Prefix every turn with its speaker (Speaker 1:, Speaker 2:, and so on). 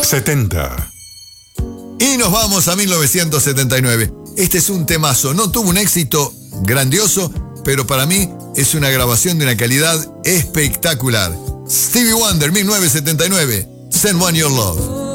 Speaker 1: 70.
Speaker 2: Y nos vamos a 1979. Este es un temazo. No tuvo un éxito grandioso, pero para mí es una grabación de una calidad espectacular. Stevie Wonder, 1979. Send One Your Love.